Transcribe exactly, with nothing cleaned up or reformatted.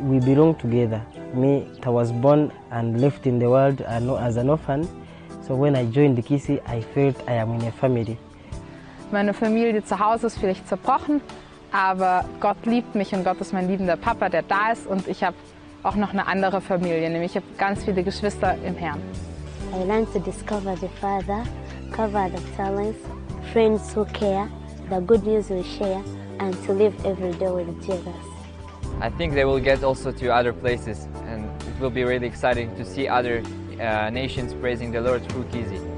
we belong together. Me, I was born and left in the world as an orphan. So when I joined the Kisi, I felt I am in a family. Meine Familie zu Hause ist vielleicht zerbrochen, aber Gott liebt mich und Gott ist mein liebender Papa, der da ist, und ich habe auch noch eine andere Familie, nämlich ich habe ganz viele Geschwister im Herrn. I learned to discover the Father, cover the talents, friends who care, the good news we share, and to live every day with Jesus. I think they will get also to other places, and it will be really exciting to see other uh, nations praising the Lord through Kisi.